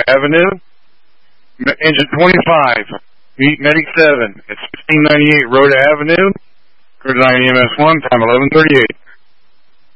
Avenue. Engine 25, meet Medic 7 at 1698 Rhoda Avenue. Clear to 9 EMS 1, time 11:38.